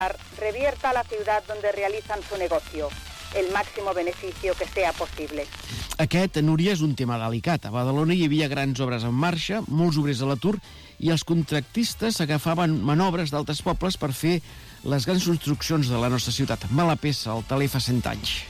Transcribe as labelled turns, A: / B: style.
A: revierta a la ciudad donde realizan su negocio el máximo beneficio que sea posible.
B: Aquest, Núria, és un tema delicat. A Badalona hi havia grans obres en marxa, molts obrers a l'atur, i els contractistes agafaven manobres d'altres pobles per fer les grans construccions de la nostra ciutat. Mala peça, el teler fa 100 anys.